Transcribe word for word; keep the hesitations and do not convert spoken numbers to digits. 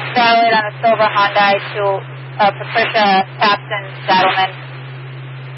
Charlotte on a silver Hyundai to uh, Patricia Tapson Saddleman.